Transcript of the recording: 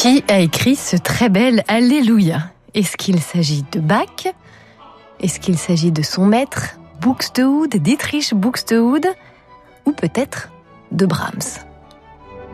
Qui a écrit ce très bel Alléluia ? Est-ce qu'il s'agit de Bach ? Est-ce qu'il s'agit de son maître, Buxtehude, Dietrich Buxtehude ? Ou peut-être de Brahms ?